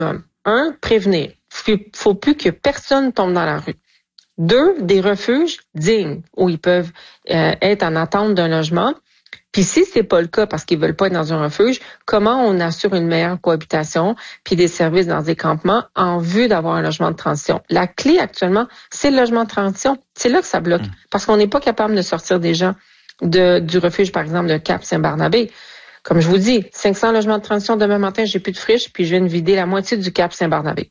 Un, prévenir. Faut plus que personne tombe dans la rue. 2, des refuges dignes où ils peuvent être en attente d'un logement. Puis si c'est pas le cas parce qu'ils veulent pas être dans un refuge, comment on assure une meilleure cohabitation puis des services dans des campements en vue d'avoir un logement de transition? La clé actuellement, c'est le logement de transition. C'est là que ça bloque parce qu'on n'est pas capable de sortir des gens du refuge, par exemple, de Cap-Saint-Barnabé. Comme je vous dis, 500 logements de transition demain matin, j'ai plus de friches puis je viens de vider la moitié du Cap-Saint-Barnabé.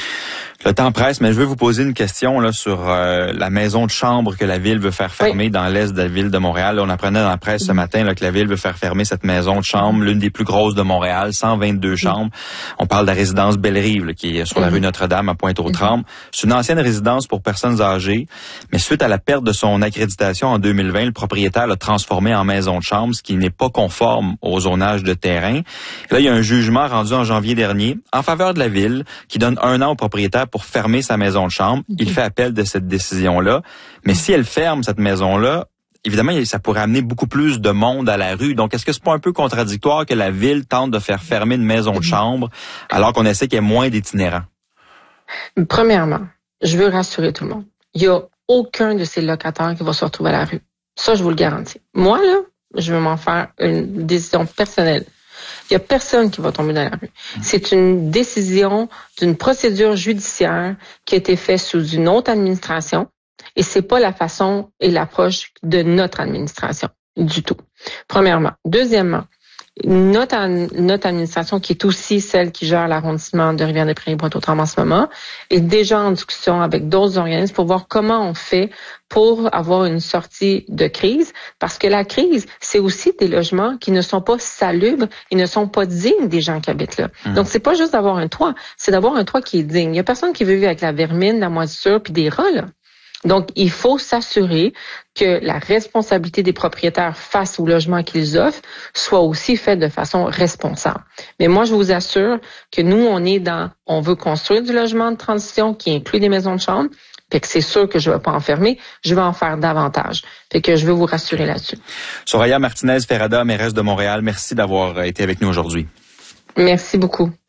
Le temps presse, mais je veux vous poser une question là sur la maison de chambre que la ville veut faire fermer dans l'est de la ville de Montréal. Là, on apprenait dans la presse ce matin là, que la ville veut faire fermer cette maison de chambre, l'une des plus grosses de Montréal, 122 chambres. On parle de la résidence Belle-Rive, là, qui est sur la rue Notre-Dame à Pointe-aux-Trembles. C'est une ancienne résidence pour personnes âgées, mais suite à la perte de son accréditation en 2020, le propriétaire l'a transformée en maison de chambre, ce qui n'est pas conforme au zonage de terrain. Et là, il y a un jugement rendu en janvier dernier en faveur de la ville qui donne 1 an au propriétaire pour fermer sa maison de chambre. Il fait appel de cette décision-là. Mais si elle ferme cette maison-là, évidemment, ça pourrait amener beaucoup plus de monde à la rue. Donc, est-ce que c'est pas un peu contradictoire que la ville tente de faire fermer une maison de chambre alors qu'on essaie qu'il y ait moins d'itinérants? Premièrement, je veux rassurer tout le monde. Il n'y a aucun de ces locataires qui va se retrouver à la rue. Ça, je vous le garantis. Moi, là, je veux m'en faire une décision personnelle. Il n'y a personne qui va tomber dans la rue. C'est une décision d'une procédure judiciaire qui a été faite sous une autre administration et c'est pas la façon et l'approche de notre administration du tout. Premièrement. Deuxièmement, notre administration, qui est aussi celle qui gère l'arrondissement de Rivière-des-Prairies-Pointe-aux-Trembles en ce moment, est déjà en discussion avec d'autres organismes pour voir comment on fait pour avoir une sortie de crise. Parce que la crise, c'est aussi des logements qui ne sont pas salubres et ne sont pas dignes des gens qui habitent là. Donc, c'est pas juste d'avoir un toit, c'est d'avoir un toit qui est digne. Il y a personne qui veut vivre avec la vermine, la moisissure puis des rats, là. Donc, il faut s'assurer que la responsabilité des propriétaires face au logement qu'ils offrent soit aussi faite de façon responsable. Mais moi, je vous assure que nous, on veut construire du logement de transition qui inclut des maisons de chambre. Fait que c'est sûr que je vais pas en fermer, je vais en faire davantage. Fait que je veux vous rassurer là-dessus. Soraya Martinez-Ferrada, mairesse de Montréal, merci d'avoir été avec nous aujourd'hui. Merci beaucoup.